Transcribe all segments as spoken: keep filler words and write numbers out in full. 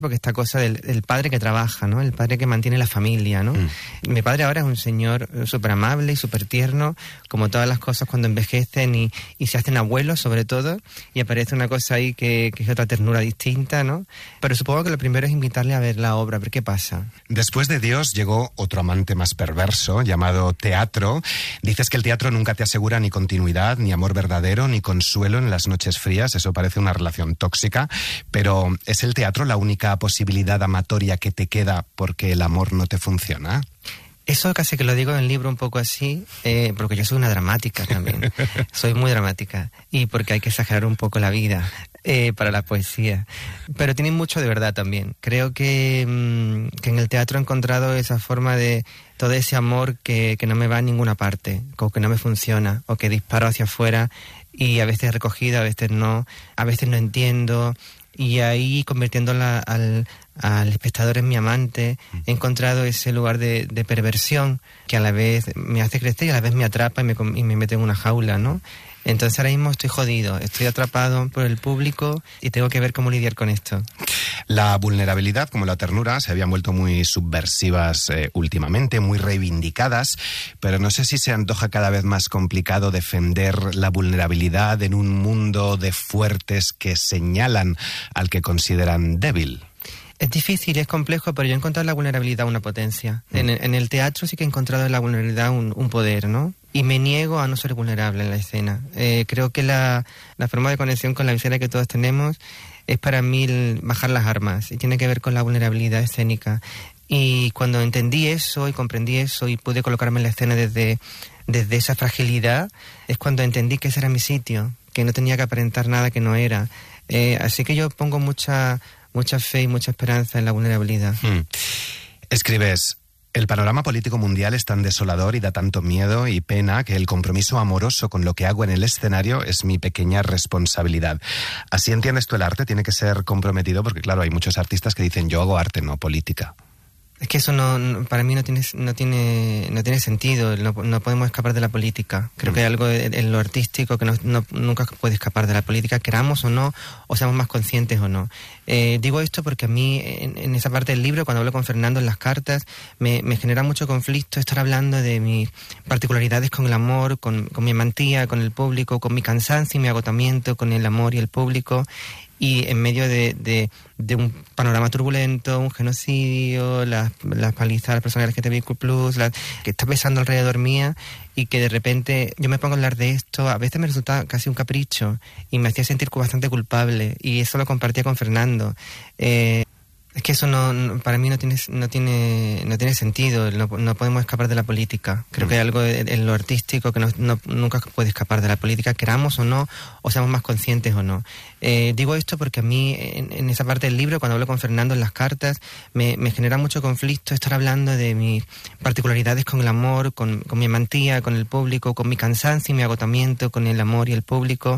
porque esta cosa del, del padre que trabaja, ¿no? El padre que mantiene la familia, ¿no? Mm. Mi padre ahora es un señor súper amable y súper tierno, como todas las cosas cuando envejecen y, y se hacen abuelos, sobre todo, y aparece una cosa ahí que, que es otra ternura distinta, ¿no? Pero supongo que lo primero es invitarle a ver la obra, a ver qué pasa. Después de Dios llegó otro amante más perverso, llamado teatro. Dices que el teatro nunca te asegura ni continuidad, ni amor verdadero, ni consuelo en las noches frías. Eso parece una relación tóxica, pero ¿es el teatro la única posibilidad amatoria que te queda porque el amor no te funciona? Eso casi que lo digo en el libro un poco así, eh, porque yo soy una dramática también. Soy muy dramática. Y porque hay que exagerar un poco la vida eh, para la poesía. Pero tiene mucho de verdad también. Creo que, mmm, que en el teatro he encontrado esa forma de todo ese amor que, que no me va a ninguna parte, o que no me funciona, o que disparo hacia afuera y a veces recogido, a veces no, a veces no entiendo. Y ahí, convirtiéndola al, al espectador en mi amante, he encontrado ese lugar de, de perversión que a la vez me hace crecer y a la vez me atrapa y me, y me mete en una jaula, ¿no? Entonces ahora mismo estoy jodido, estoy atrapado por el público y tengo que ver cómo lidiar con esto. La vulnerabilidad, como la ternura, se habían vuelto muy subversivas eh, últimamente, muy reivindicadas, pero no sé si se antoja cada vez más complicado defender la vulnerabilidad en un mundo de fuertes que señalan al que consideran débil. Es difícil, es complejo, pero yo he encontrado en la vulnerabilidad una potencia. Mm. En, en el teatro sí que he encontrado en la vulnerabilidad un, un poder, ¿no? Y me niego a no ser vulnerable en la escena. Eh, creo que la, la forma de conexión con la visera que todos tenemos es para mí el bajar las armas y tiene que ver con la vulnerabilidad escénica. Y cuando entendí eso y comprendí eso y pude colocarme en la escena desde, desde esa fragilidad, es cuando entendí que ese era mi sitio, que no tenía que aparentar nada que no era. Eh, así que yo pongo mucha... mucha fe y mucha esperanza en la vulnerabilidad. Hmm. Escribes: el panorama político mundial es tan desolador y da tanto miedo y pena que el compromiso amoroso con lo que hago en el escenario es mi pequeña responsabilidad. ¿Así entiendes tú el arte? Tiene que ser comprometido, porque claro, hay muchos artistas que dicen yo hago arte, no política. Es que eso no, no para mí no tiene no tiene no tiene sentido, no, no podemos escapar de la política. Creo mm. que hay algo en lo artístico que no, no, nunca puede escapar de la política, queramos o no, o seamos más conscientes o no. Eh, digo esto porque a mí, en, en esa parte del libro, cuando hablo con Fernando en las cartas, me, me genera mucho conflicto estar hablando de mis particularidades con el amor, con, con mi amantía, con el público, con mi cansancio y mi agotamiento con el amor y el público. Y en medio de, de, de un panorama turbulento, un genocidio, las, las palizas a las personas L G T B I Q plus, la, que está pesando alrededor mía, y que de repente yo me pongo a hablar de esto, a veces me resulta casi un capricho, y me hacía sentir bastante culpable, y eso lo compartía con Fernando. Eh, Es que eso no, no para mí no tiene no tiene no tiene sentido, no, no podemos escapar de la política. Creo mm. que hay algo en, en lo artístico que no, no, nunca puede escapar de la política, queramos o no, o seamos más conscientes o no. Eh, digo esto porque a mí, en, en esa parte del libro, cuando hablo con Fernando en las cartas, me, me genera mucho conflicto estar hablando de mis particularidades con el amor, con, con mi amantía, con el público, con mi cansancio y mi agotamiento con el amor y el público.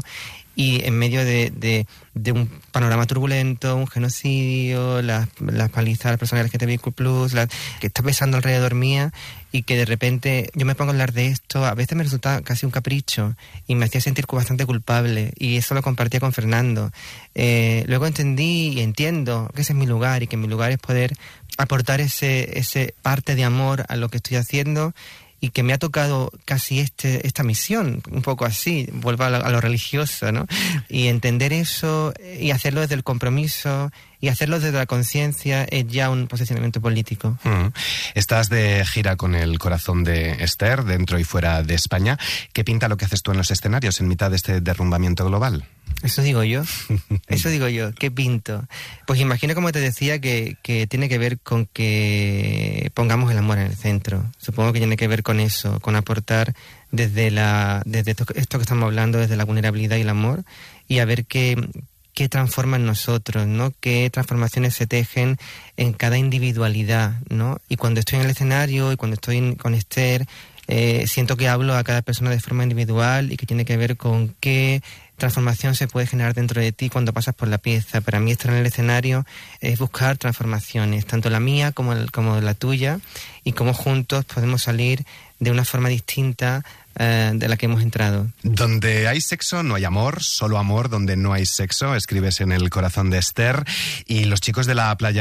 Y en medio de, de, de un panorama turbulento, un genocidio, las, las palizas a las personas L G T B I Q plus, la, que está pesando alrededor mía, y que de repente yo me pongo a hablar de esto, a veces me resulta casi un capricho, y me hacía sentir bastante culpable, y eso lo compartía con Fernando. Eh, luego entendí y entiendo que ese es mi lugar, y que mi lugar es poder aportar ese, ese parte de amor a lo que estoy haciendo, y que me ha tocado casi este esta misión, un poco así, vuelvo a lo, a lo religioso, ¿no? Y entender eso y hacerlo desde el compromiso y hacerlo desde la conciencia es ya un posicionamiento político. Mm. Estás de gira con El corazón de Esther, dentro y fuera de España. ¿Qué pinta lo que haces tú en los escenarios en mitad de este derrumbamiento global? Eso digo yo, eso digo yo, ¿qué pinto? Pues imagino, como te decía, que, que tiene que ver con que pongamos el amor en el centro. Supongo que tiene que ver con eso, con aportar desde la desde esto, esto que estamos hablando, desde la vulnerabilidad y el amor, y a ver qué, qué transforma en nosotros, ¿no? Qué transformaciones se tejen en cada individualidad, ¿no? Y cuando estoy en el escenario y cuando estoy con Esther, eh, siento que hablo a cada persona de forma individual y que tiene que ver con qué transformación se puede generar dentro de ti cuando pasas por la pieza. Para mí estar en el escenario es buscar transformaciones, tanto la mía como, el, como la tuya, y cómo juntos podemos salir de una forma distinta eh, de la que hemos entrado. Donde hay sexo no hay amor, solo amor donde no hay sexo, escribes en El corazón de Esther. Y los chicos de la playa